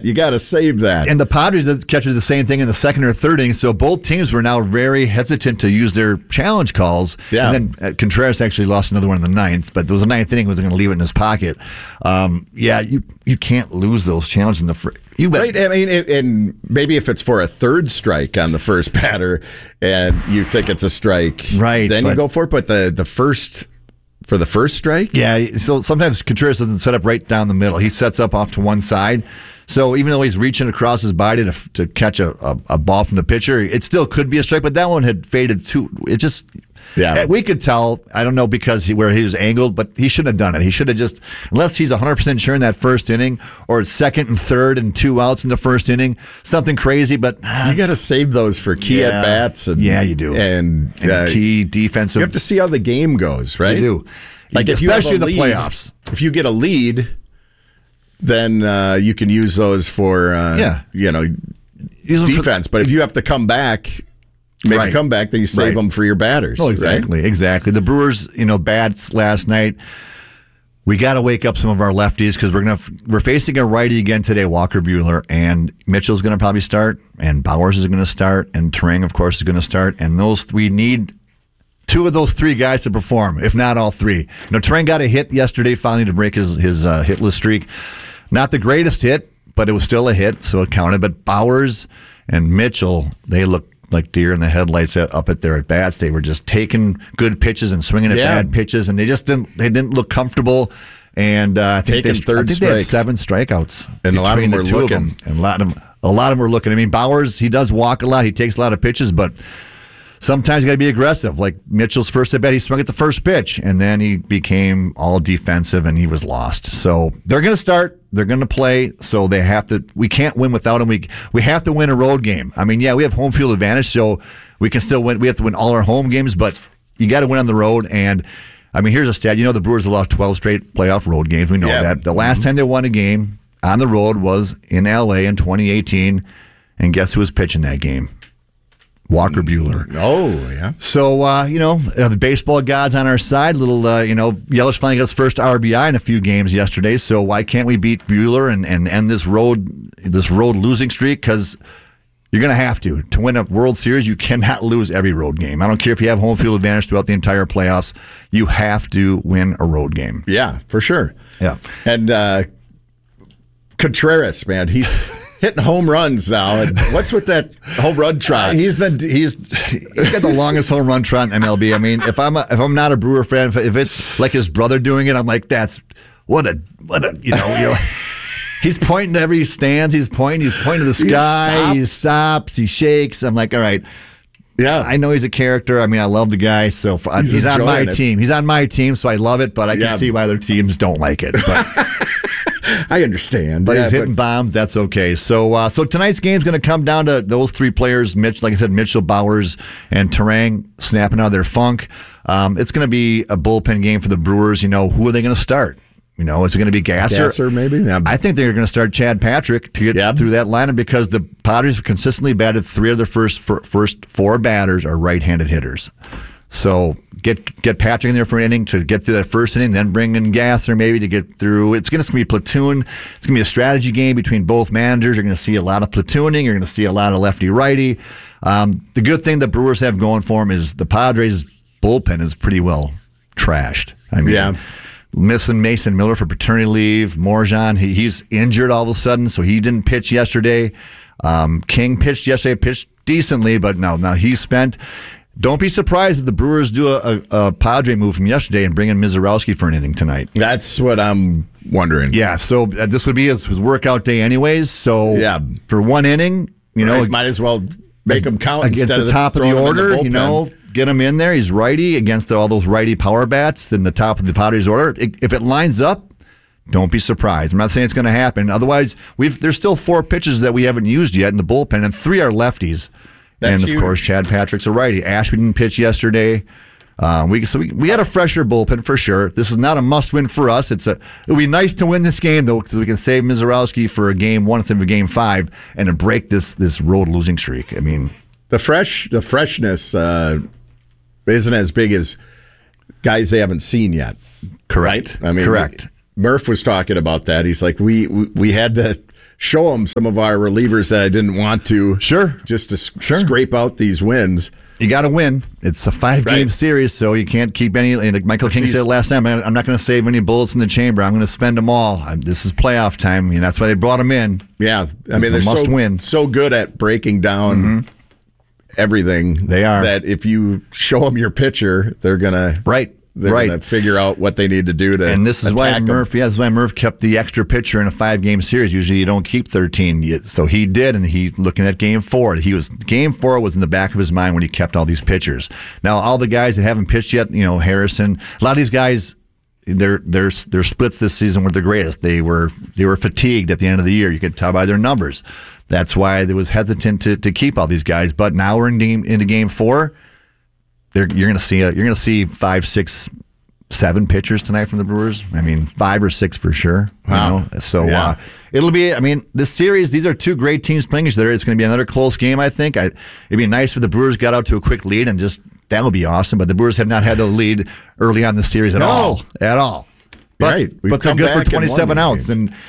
You got to save that. And the Padres did catch the same thing in the second or third inning, so both teams were now very hesitant to use their challenge calls. Yeah. And then Contreras actually lost another one in the ninth, but there was a ninth inning, was going to leave it in his pocket. You can't lose those challenges in the first. Right, I mean, and maybe if it's for a third strike on the first batter and you think it's a strike, right, then you go for it. But the first strike? Yeah, so sometimes Contreras doesn't set up right down the middle. He sets up off to one side. So even though he's reaching across his body to catch a ball from the pitcher, it still could be a strike, but that one had faded too. It just... Yeah, we could tell. I don't know because where he was angled, but he shouldn't have done it. He should have just, unless he's 100% sure in that first inning, or second and third and 2 outs in the first inning, something crazy. But you got to save those for key at bats. You do, and key defensive. You have to see how the game goes, right? You do, like especially in the playoffs. If you get a lead, then you can use those for defense. But if you have to come back. Make a comeback, then you save them for your batters. Oh, exactly, exactly. The Brewers, bats last night. We got to wake up some of our lefties because we're facing a righty again today, Walker Buehler, and Mitchell's going to probably start, and Bowers is going to start, and Turang, of course, is going to start, and we need 2 of those 3 guys to perform, if not all 3. Turang got a hit yesterday finally to break his hitless streak. Not the greatest hit, but it was still a hit, so it counted. But Bowers and Mitchell, they look like deer in the headlights up at their at bats. They were just taking good pitches and swinging at bad pitches, and they just didn't look comfortable. And I think they had 7 strikeouts, and a lot of them were looking. And a lot of them were looking. I mean, Bowers, he does walk a lot. He takes a lot of pitches, but sometimes you got to be aggressive. Like Mitchell's first at bat, he swung at the first pitch, and then he became all defensive, and he was lost. So they're going to start. They're going to play, so they have to. We can't win without them. We have to win a road game. I mean, we have home field advantage, so we can still win. We have to win all our home games, but you got to win on the road. And I mean, here's a stat. The Brewers have lost 12 straight playoff road games. We know that. The last time they won a game on the road was in L.A. in 2018, and guess who was pitching that game? Walker Buehler. Oh, yeah. So, the baseball gods on our side. Yelich finally got his first RBI in a few games yesterday. So why can't we beat Buehler and end this road losing streak? Because you're going to have to. To win a World Series, you cannot lose every road game. I don't care if you have home field advantage throughout the entire playoffs. You have to win a road game. Yeah, for sure. Yeah. And Contreras, man, he's... hitting home runs now. And what's with that home run trot? He's got the longest home run trot in MLB. I mean, if I'm not a Brewer fan, if it's like his brother doing it, I'm like, that's what a he's pointing to every stands. He's pointing to the sky. He stops. He shakes. I'm like, all right. Yeah, I know he's a character. I mean, I love the guy. So he's on my team. He's on my team, so I love it. But I can see why other teams don't like it. But I understand. But he's hitting bombs. That's okay. So tonight's game is going to come down to those 3 players, like I said, Mitchell, Bowers, and Turang snapping out of their funk. It's going to be a bullpen game for the Brewers. Who are they going to start? Is it going to be Gasser? Gasser, maybe? Yeah. I think they're going to start Chad Patrick to get through that lineup because the Padres have consistently batted 3 of their first 4 batters are right-handed hitters. So get Patrick in there for an inning to get through that first inning, then bring in Gasser maybe to get through. It's going to be platoon. It's going to be a strategy game between both managers. You're going to see a lot of platooning. You're going to see a lot of lefty-righty. The good thing the Brewers have going for them is the Padres' bullpen is pretty well trashed. I mean, missing Mason Miller for paternity leave. Morjan, he's injured all of a sudden, so he didn't pitch yesterday. King pitched yesterday, pitched decently, but now he's spent. Don't be surprised if the Brewers do a Padre move from yesterday and bring in Mizorowski for an inning tonight. That's what I'm wondering. Yeah, so this would be his workout day anyways. So for one inning, might as well make him count against instead the top of the order. Get him in there. He's righty against all those righty power bats in the top of the Padres order. If it lines up, don't be surprised. I'm not saying it's going to happen. Otherwise, there's still 4 pitches that we haven't used yet in the bullpen, and 3 are lefties. That's and, of course, Chad Patrick's a righty. Ashby didn't pitch yesterday. We got a fresher bullpen for sure. This is not a must-win for us. It would be nice to win this game, though, because we can save Mizorowski for a game 1 instead of a game 5 and to break this road losing streak. I mean, the freshness isn't as big as guys they haven't seen yet. Correct. Right? I mean, correct. Murph was talking about that. He's like, we had to show them some of our relievers that I didn't want to. Sure. Just to scrape out these wins. You got to win. It's a 5-game series, so you can't keep any. And Michael King said last time, I'm not going to save any bullets in the chamber. I'm going to spend them all. This is playoff time. That's why they brought him in. Yeah, I mean, they're so good at breaking down everything. They are. That if you show them your pitcher, they're gonna They're going to figure out what they need to do to. And this is why Murph. Yeah, this is why Murph kept the extra pitcher in a 5-game series. Usually, you don't keep 13. So he did, and he's looking at Game 4. Game 4 was in the back of his mind when he kept all these pitchers. Now, all the guys that haven't pitched yet, Harrison, a lot of these guys, their splits this season were the greatest. They were fatigued at the end of the year. You could tell by their numbers. That's why they was hesitant to keep all these guys. But now we're into Game 4. You're going to see 5, 6, 7 pitchers tonight from the Brewers. I mean, 5 or 6 for sure. Wow. So it'll be. I mean, this series. These are two great teams playing each other. It's going to be another close game. I think. It'd be nice if the Brewers got out to a quick lead and that would be awesome. But the Brewers have not had the lead early on the series at all. But they're good for 27 outs,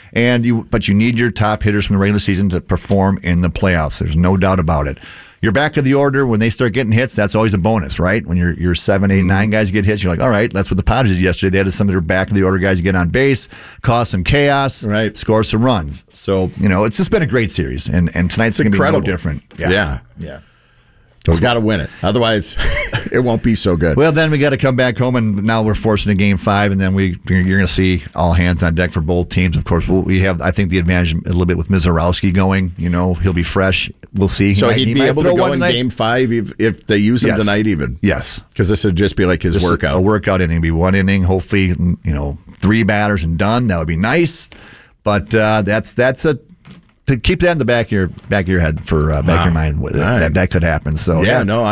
but you need your top hitters from the regular season to perform in the playoffs. There's no doubt about it. Your back of the order, when they start getting hits, that's always a bonus, right? When your 7, 8, 9 guys get hits, you're like, all right, that's what the Padres did yesterday. They had some of their back of the order guys get on base, cause some chaos, score some runs. So, it's just been a great series, and tonight's going to be no different. Yeah. We've got to win it. Otherwise, it won't be so good. Well, then we got to come back home, and now we're forced into Game 5, and then you're going to see all hands on deck for both teams. Of course, we have, I think, the advantage a little bit with Mizorowski going. He'll be fresh. We'll see. So he'd be able to go in Game 5 if they use him tonight even? Yes. Because this would just be like his workout. A workout inning. Be one inning, hopefully, 3 batters and done. That would be nice. But that's to keep that in the back of your head for back of your mind. That could happen. So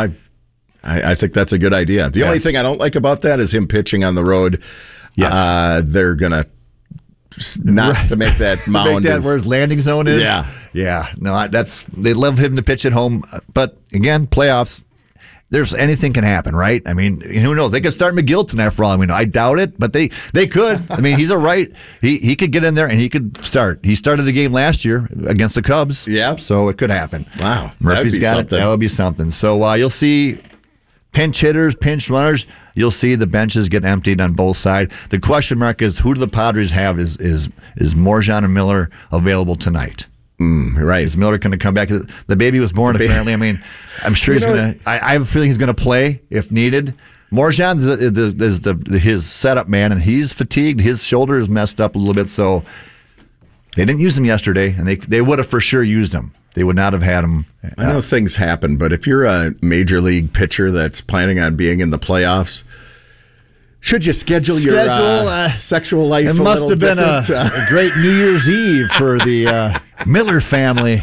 I think that's a good idea. The only thing I don't like about that is him pitching on the road. Yes, they're gonna not to make that mound where his landing zone is. Yeah. No, they love him to pitch at home, but again, playoffs. There's anything can happen, right? I mean, who knows? They could start McGill tonight for all I mean. I doubt it, but they could. I mean, he's he could get in there and he could start. He started the game last year against the Cubs. Yeah. So it could happen. Wow. Murphy's got it. That would be something. So you'll see pinch hitters, pinch runners. You'll see the benches get emptied on both sides. The question mark is, who do the Padres have? Is Morjan and Miller available tonight? Right. Is Miller going to come back? The baby was born, apparently. I mean, I'm sure he's going to. I have a feeling he's going to play if needed. Morjan is his setup man, and he's fatigued. His shoulder is messed up a little bit, so they didn't use him yesterday, and they would have for sure used him. They would not have had him. I know things happen, but if you're a major league pitcher that's planning on being in the playoffs, should you schedule your sexual life a little different? It must have been a great New Year's Eve for the Miller family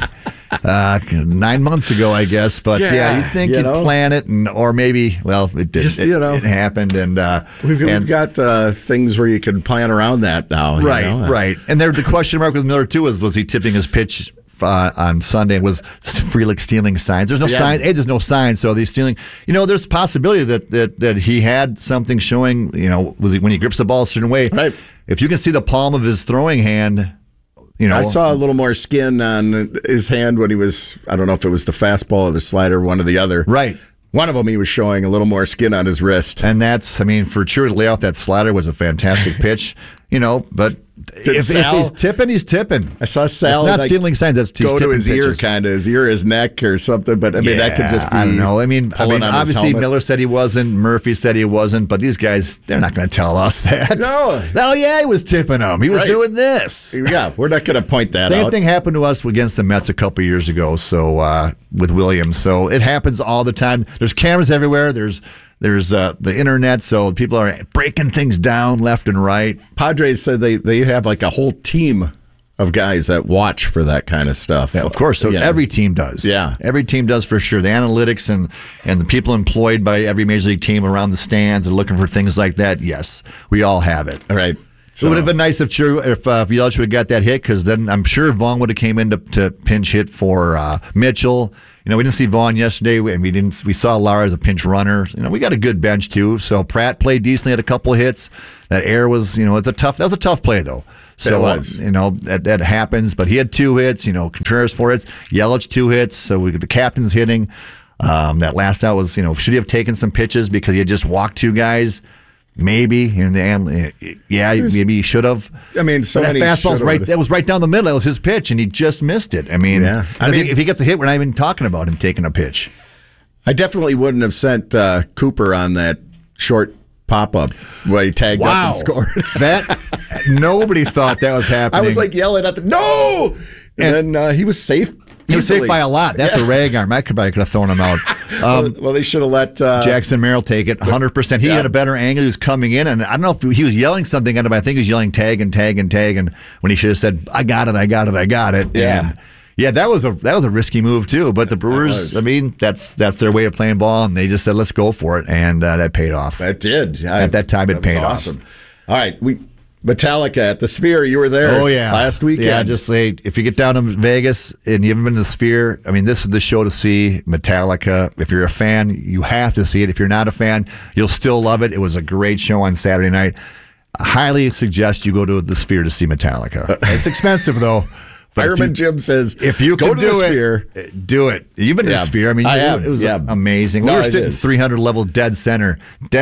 9 months ago, I guess. But you'd think you'd plan it, or maybe, it didn't. It happened. And we've got things where you can plan around that now. Right. And the question mark with Miller, too, was he tipping his pitch on Sunday? Was Frelick stealing signs? There's no signs. There's no signs, so they're stealing. There's a possibility that he had something showing. When he grips the ball a certain way. Right. If you can see the palm of his throwing hand, I saw a little more skin on his hand when he was. I don't know if it was the fastball or the slider, one or the other. Right. One of them, he was showing a little more skin on his wrist. And that's, for sure, to lay off that slider was a fantastic pitch. But if he's tipping, he's tipping. I saw Sal. It's not stealing signs. That's go to his pitches. ear, kind of his neck or something. But that could just be. I don't know. Obviously Miller said he wasn't. Murphy said he wasn't. But these guys, they're not going to tell us that. No. Oh yeah, he was tipping them. He was doing this. Yeah, we're not going to point that out. Same thing happened to us against the Mets a couple years ago. So with Williams, so it happens all the time. There's cameras everywhere. There's the internet, so people are breaking things down left and right. Padres said they have like a whole team of guys that watch for that kind of stuff. Yeah, of course, so every team does. Yeah. Every team does for sure. The analytics and the people employed by every major league team around the stands and looking for things like that, yes, we all have it. All right. So it would have been nice if Yelich would have got that hit, because then I'm sure Vaughn would have came in to pinch hit for Mitchell. we didn't see Vaughn yesterday, and we saw Lara as a pinch runner. We got a good bench too. So Pratt played decently, had a couple of hits. That air was, that was a tough play though. So that happens. But he had 2 hits. Contreras 4 hits, Yelich 2 hits. So the captain's hitting. That last out was, should he have taken some pitches because he had just walked 2 guys? Maybe maybe he should have. I mean, so that fastball's that was right down the middle. That was his pitch, and he just missed it. I mean, if he gets a hit, we're not even talking about him taking a pitch. I definitely wouldn't have sent Cooper on that short pop-up where he tagged up and scored. That nobody thought that was happening. I was like yelling at the no, and then he was safe. He was safe by a lot. That's a rag arm. I could have thrown him out. Well, they should have let Jackson Merrill take it 100%. He had a better angle. He was coming in, and I don't know if he was yelling something at him. I think he was yelling tag and tag and tag, and when he should have said, "I got it, I got it, I got it." Yeah, and that was a risky move too. But the Brewers, that's their way of playing ball, and they just said, "Let's go for it," and that paid off. That did. At that time, it paid off. All right, Metallica at the Sphere. You were there. Oh yeah, last weekend. Yeah, just if you get down to Vegas and you haven't been to the Sphere, I mean, this is the show to see. Metallica. If you're a fan, you have to see it. If you're not a fan, you'll still love it. It was a great show on Saturday night. I highly suggest you go to the Sphere to see Metallica. It's expensive though. Fireman Jim says, if you go can to the Sphere, do it. You've been to the Sphere. I mean, it was amazing. We were sitting 300 level, dead center,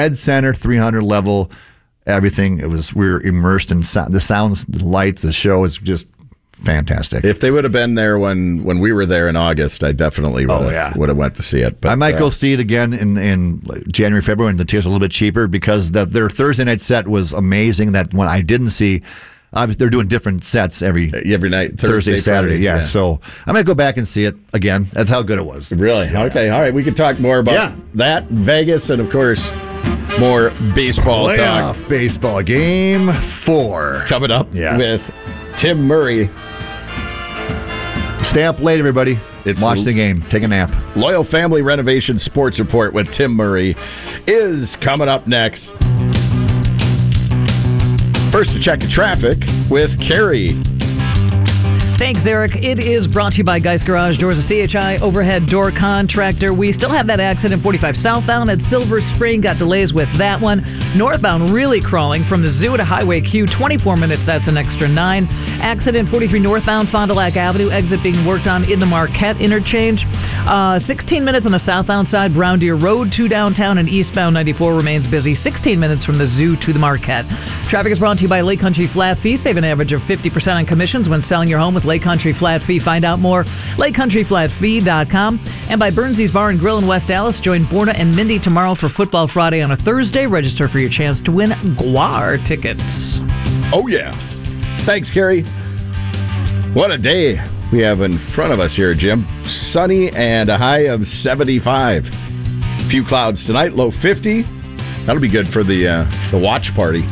300 level. Everything. We were immersed in the sounds, the lights, the show. It's just fantastic. If they would have been there when we were there in August, I definitely would have went to see it. But I might go see it again in January, February, when the tickets are a little bit cheaper, because their Thursday night set was amazing. That one I didn't see. Obviously, they're doing different sets every night, Thursday, Saturday. Yeah, so I might go back and see it again. That's how good it was. Really? Yeah. Okay. All right. We can talk more about that, Vegas, and of course, more baseball talk. Playoff baseball, Game 4 coming up with Tim Murray. Stay up late, everybody. Watch the game. Take a nap. Loyal Family Renovation Sports Report with Tim Murray is coming up next. First, a check of traffic with Carrie. Thanks, Eric. It is brought to you by Geist Garage Doors, a CHI overhead door contractor. We still have that accident 45 southbound at Silver Spring. Got delays with that one. Northbound really crawling from the zoo to Highway Q. 24 minutes, that's an extra 9. Accident 43 northbound, Fond du Lac Avenue. Exit being worked on in the Marquette interchange. 16 minutes on the southbound side, Brown Deer Road to downtown, and eastbound 94 remains busy. 16 minutes from the zoo to the Marquette. Traffic is brought to you by Lake Country Flat Fee. Save an average of 50% on commissions when selling your home with Lake Country Flat Fee. Find out more, lakecountryflatfee.com. And by Burnsy's Bar and Grill in West Allis. Join Borna and Mindy tomorrow for Football Friday on a Thursday. Register for your chance to win Guar tickets. Oh, yeah. Thanks, Carrie. What a day we have in front of us here, Jim. Sunny and a high of 75. Few clouds tonight, low 50. That'll be good for the watch party.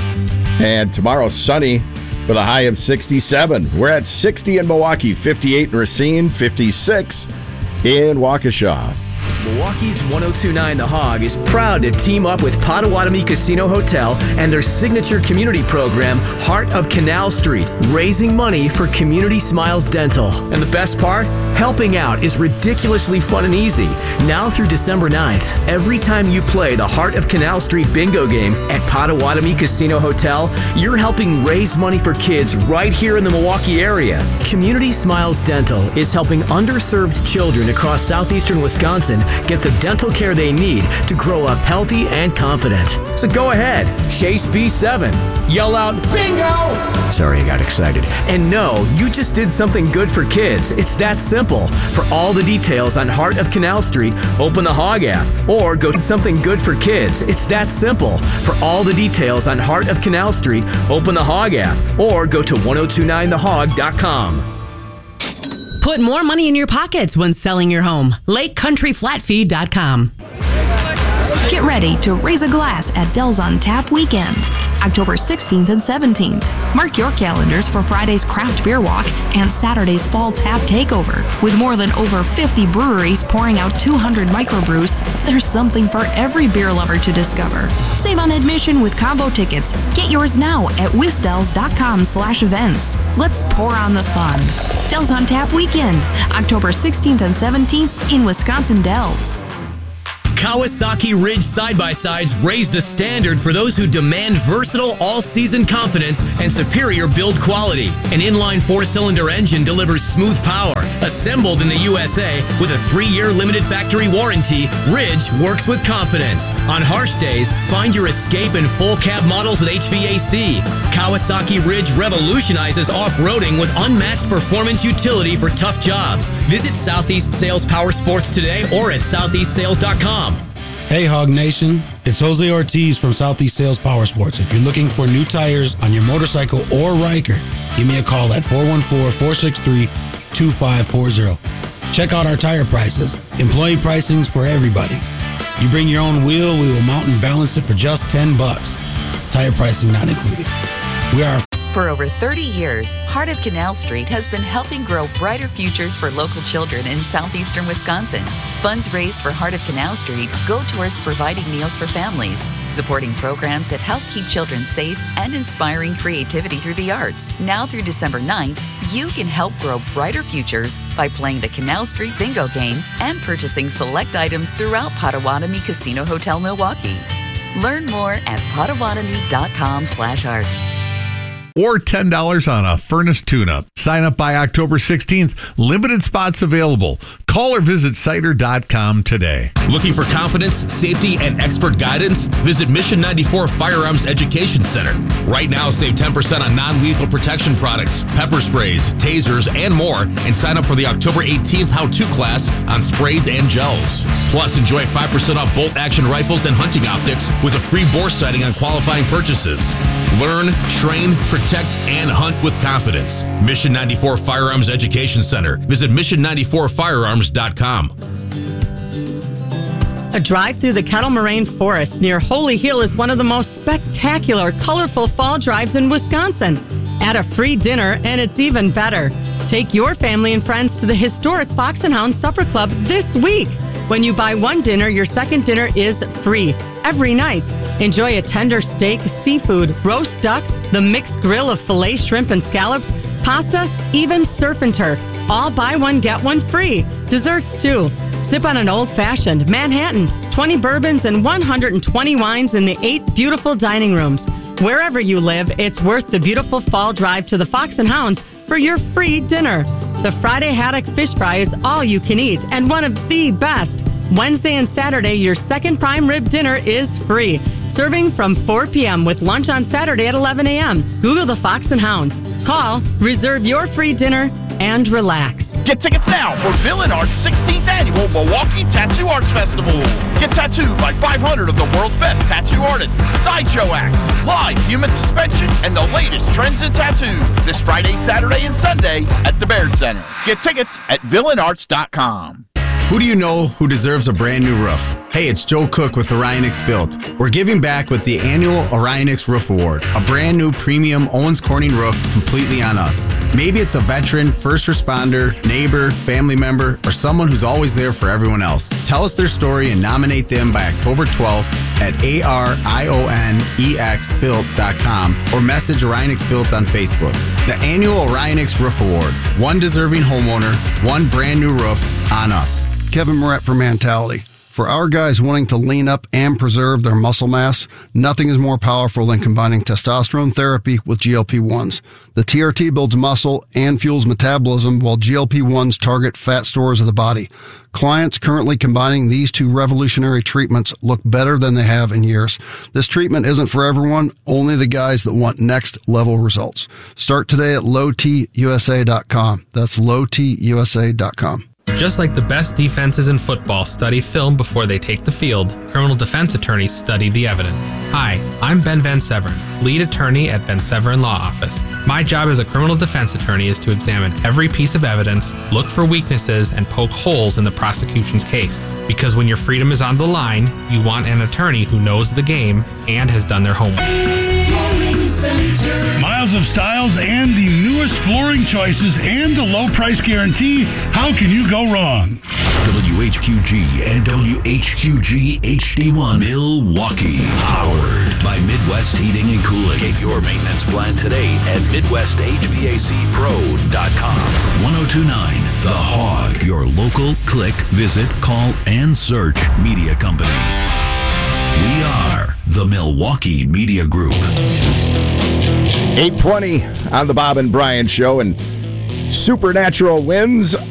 And tomorrow, sunny with a high of 67. We're at 60 in Milwaukee, 58 in Racine, 56 in Waukesha. Milwaukee's 1029 The Hog is proud to team up with Potawatomi Casino Hotel and their signature community program, Heart of Canal Street, raising money for Community Smiles Dental. And the best part? Helping out is ridiculously fun and easy. Now through December 9th, every time you play the Heart of Canal Street bingo game at Potawatomi Casino Hotel, you're helping raise money for kids right here in the Milwaukee area. Community Smiles Dental is helping underserved children across southeastern Wisconsin get the dental care they need to grow up healthy and confident. So go ahead, chase B7, yell out, bingo! Sorry, I got excited. And no, you just did something good for kids. It's that simple. For all the details on Heart of Canal Street, open the Hog app or go to Something Good for Kids. It's that simple. For all the details on Heart of Canal Street, open the Hog app or go to 1029thehog.com. Put more money in your pockets when selling your home. LakeCountryFlatFee.com. Get ready to raise a glass at Del's on Tap weekend, October 16th and 17th. Mark your calendars for Friday's craft beer walk and Saturday's fall tap takeover. With more than over 50 breweries pouring out 200 microbrews, there's something for every beer lover to discover. Save on admission with combo tickets. Get yours now at wisdells.com/events. Let's pour on the fun. Dells on Tap Weekend, October 16th and 17th in Wisconsin Dells. Kawasaki Ridge side-by-sides raise the standard for those who demand versatile all-season confidence and superior build quality. An inline 4-cylinder engine delivers smooth power. Assembled in the USA with a 3-year limited factory warranty, Ridge works with confidence. On harsh days, find your Escape and full cab models with HVAC. Kawasaki Ridge revolutionizes off-roading with unmatched performance utility for tough jobs. Visit Southeast Sales Power Sports today or at southeastsales.com. Hey Hog Nation, it's Jose Ortiz from Southeast Sales Power Sports. If you're looking for new tires on your motorcycle or Ryker, give me a call at 414-463-2540. Check out our tire prices. Employee pricing's for everybody. You bring your own wheel, we will mount and balance it for just $10. Tire pricing not included. We are. For over 30 years, Heart of Canal Street has been helping grow brighter futures for local children in southeastern Wisconsin. Funds raised for Heart of Canal Street go towards providing meals for families, supporting programs that help keep children safe, and inspiring creativity through the arts. Now through December 9th, you can help grow brighter futures by playing the Canal Street Bingo game and purchasing select items throughout Potawatomi Casino Hotel Milwaukee. Learn more at potawatomi.com/art. Or $10 on a furnace tune-up. Sign up by October 16th. Limited spots available. Call or visit Cider.com today. Looking for confidence, safety, and expert guidance? Visit Mission 94 Firearms Education Center. Right now, save 10% on non-lethal protection products, pepper sprays, tasers, and more, and sign up for the October 18th how-to class on sprays and gels. Plus, enjoy 5% off bolt-action rifles and hunting optics with a free bore sighting on qualifying purchases. Learn, train, protect, and hunt with confidence. Mission 94 Firearms Education Center. Visit mission94firearms.com. A drive through the Kettle Moraine Forest near Holy Hill is one of the most spectacular, colorful fall drives in Wisconsin. Add a free dinner, and it's even better. Take your family and friends to the historic Fox and Hound Supper Club this week. When you buy one dinner, your second dinner is free every night. Enjoy a tender steak, seafood, roast duck, the mixed grill of filet shrimp and scallops, pasta, even surf and turf. All buy one, get one free. Desserts too. Sip on an old-fashioned Manhattan, 20 bourbons and 120 wines in the 8 beautiful dining rooms. Wherever you live, it's worth the beautiful fall drive to the Fox and Hounds for your free dinner. The Friday haddock fish fry is all you can eat and one of the best. Wednesday and Saturday, your second prime rib dinner is free. Serving from 4 p.m. with lunch on Saturday at 11 a.m. Google the Fox and Hounds. Call, reserve your free dinner, and relax. Get tickets now for Bill and Art's 16th Annual Milwaukee Tattoo Arts Festival. Get tattooed by 500 of the world's best tattoo artists, sideshow acts, live human suspension, and the latest trends in tattoo. This Friday, Saturday, and Sunday at the Baird Center. Get tickets at villanarts.com. Who do you know who deserves a brand new roof? Hey, it's Joe Cook with Orionix Built. We're giving back with the annual Orionix Roof Award, a brand new premium Owens Corning roof completely on us. Maybe it's a veteran, first responder, neighbor, family member, or someone who's always there for everyone else. Tell us their story and nominate them by October 12th at ARIONEXBuilt.com or message Orionix Built on Facebook. The annual Orionix Roof Award. One deserving homeowner, one brand new roof on us. Kevin Moret for Mentality. For our guys wanting to lean up and preserve their muscle mass, nothing is more powerful than combining testosterone therapy with GLP-1s. The TRT builds muscle and fuels metabolism, while GLP-1s target fat stores of the body. Clients currently combining these two revolutionary treatments look better than they have in years. This treatment isn't for everyone, only the guys that want next level results. Start today at lowtusa.com. That's lowtusa.com. Just like the best defenses in football study film before they take the field, criminal defense attorneys study the evidence. Hi, I'm Ben Van Severen, lead attorney at Van Severen Law Office. My job as a criminal defense attorney is to examine every piece of evidence, look for weaknesses, and poke holes in the prosecution's case. Because when your freedom is on the line, you want an attorney who knows the game and has done their homework. Miles of styles and the newest flooring choices and a low price guarantee. How can you go wrong? WHQG and WHQG HD1 Milwaukee. Powered by Midwest Heating and Cooling. Get your maintenance plan today at MidwestHVACPro.com. 1029 The Hog. Your local click, visit, call, and search media company. We are the Milwaukee Media Group. 8:20 on the Bob and Brian Show, and supernatural winds